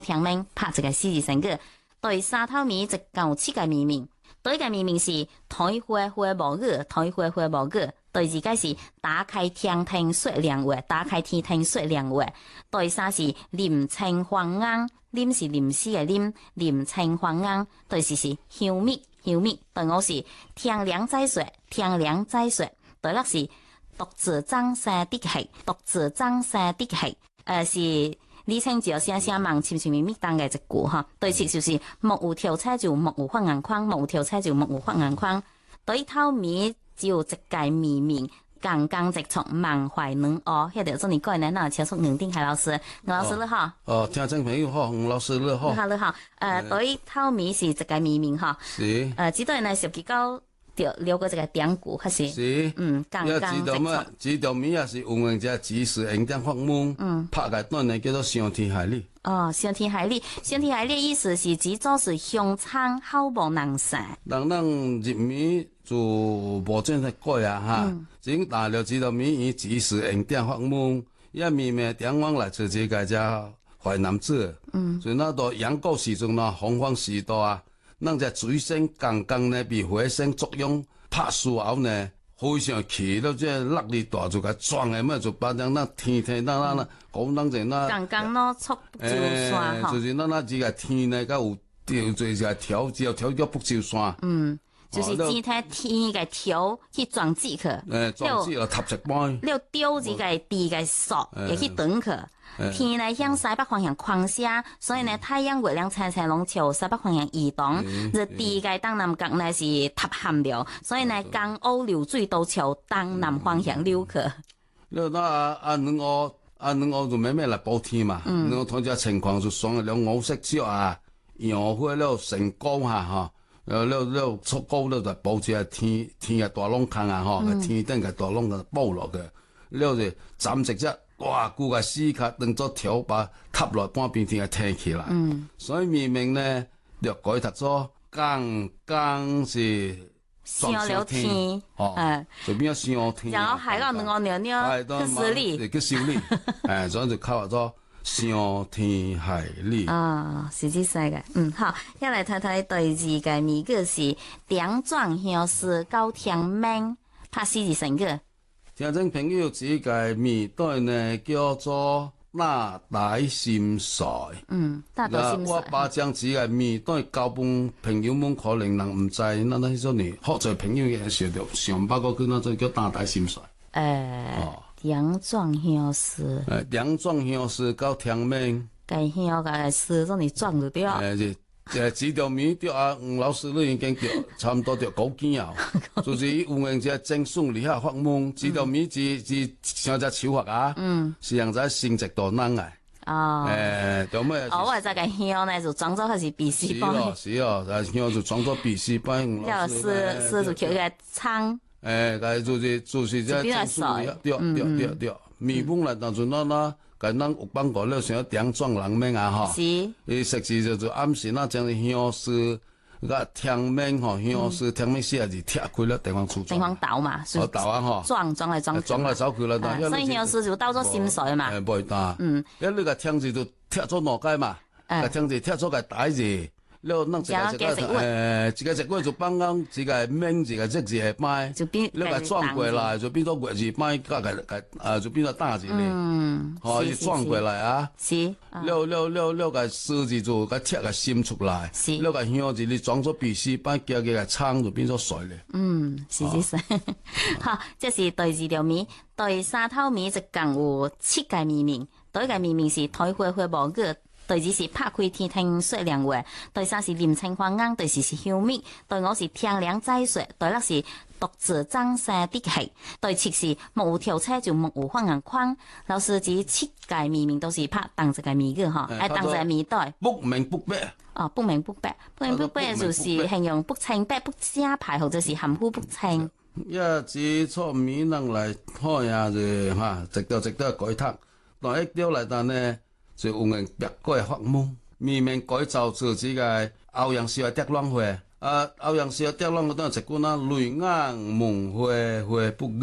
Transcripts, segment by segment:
聽名拍一個四字成語，對沙頭米一共有7個命名，第一個命名是台花花無語，台花花無語。第二個是打開天庭說亮話，打開天庭說亮話。第三是林青黃鶯，林是林絲嘅林，林青黃鶯。第四是香蜜，香蜜。第五是天涼再說，天涼再說。第六是獨自張生的氣，獨自張生的氣。是李清照寫望悄悄咪咪當嘅一句哈。第七就是木有跳車就木有發眼眶，木有跳車就木有發眼眶。對頭米只有一個命名，剛剛直從滿懷兩蚵，迄條做你過來呢，請出吳定海老師，吳老師你好。 聽眾朋友好，吳老師你好。 你好。對頭米是一個命名哈。 是。 這對呢涉及到了過一個典故，還是？ 是。 剛剛直從。 這條米也是有人家及時應點發夢，拍個段呢叫做上天海里。 上天海里，上天海里意思是指做是香腸好無人食。 人入米就無正式改啊哈，整大了這條米以及時應點發夢，一面面點往來自己個只淮南子。所以那度陽谷時陣啦，洪荒時代啊，咱只水星剛剛呢被火星作用拍輸後呢。非常氣到即係力力大就個撞嘅咩，就把咱天講咱就那剛剛攞速就算哈， 就是咱這個天呢，個有調做個條，只要條叫不就算。 就是只睇天個條去裝置佢， 裝置了塔石板， 了丟這個地個索也去斷佢。天呢向西北方向狂射，所以呢太陽月亮常常攏朝西北方向移動。這地個東南角呢是塌陷了，所以呢江歐流水都朝東南方向流去。 了那兩個就慢慢來補天嘛。我睇只情況就上了五色石啊，楊花了成高下哈，了出高了就補只天嘅大窿坑啊哈，天頂嘅大窿就補落去，了就斬直只。哇！估個絲卡當作條把塌落半邊天嘅聽起來，所以明明呢就改讀咗剛是上了天， 就變咗上天。 然後還有兩個鳥鳥去xử理， 去修理，所以就靠咗上天海里。 是這些嘅，好，一嚟睇睇第二個謎語是點狀相思到天明，拍四字成語。 聽眾朋友，這個謎底呢叫做那大心碎。 那大心碎。 我把將這個謎底交俾朋友們，可能人唔知，那種呢，學在朋友嘅時候，上百個佢那種叫那大心碎。 點狀相思。 點狀相思到天明。 該香個思，這你撞就對。 這條謎對吳老師都已經對，差唔多對9件啊，就是有人只正順利下發夢，這條謎是像只手法啊，是讓在性質多難啊。做咩？ 我這個香呢就裝作係是鼻屎包。 是哦，香就裝作鼻屎包。 要是就叫個倉。 就是這正順利，對，謎本來當作那。咁咱有幫過了，想點狀人命啊哈！ 是， 伊實際就暗時那將相思個天命吼，相思天命寫字貼開了地方出。 地方倒嘛， 倒啊吼！ 裝來走去了， 所以相思就倒咗心碎嘛。 唔會打，因為個天字就貼咗落街嘛，個天字貼咗個大字。了，咱這個月就幫咱這個名字個日字係擺，了個轉過來就變咗月字擺，就變咗大字咧。是轉過來啊。是。了個數字就個貼個心出來。是。了個香字你裝咗鼻屎擺，叫個倉就變咗水咧。 是。好，這是第二條謎，第三頭謎就共有7個命名，第一個命名是台花花無語。第二是拍開天庭說亮話，第三是林青花鶯，第四是香蜜，第五是天涼再說，第六是獨自張生的氣，第七是木有跳車就木有發眼眶。老師這7個命名都是拍當一個謎語哈，當一個謎底。 不明不白。 不明不白，不明不白就是形容不清白不正派，或者是含糊不清。 這出謎能來看下就哈，值得改讀。但一條來但呢？就有人白改發夢，明明改造做這個歐陽少的浪花，歐陽少的浪花當一句那淚眼夢花花不語，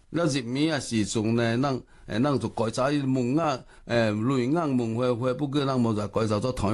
了入面啊時陣呢，咱就改造伊門啊，雷硬門花，不過咱無就改造做台